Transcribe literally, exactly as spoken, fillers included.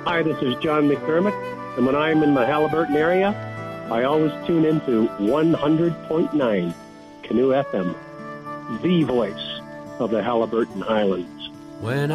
Hi, this is John McDermott, and when I'm in the Haliburton area, I always tune into one hundred point nine Canoe F M, the voice of the Haliburton Highlands. When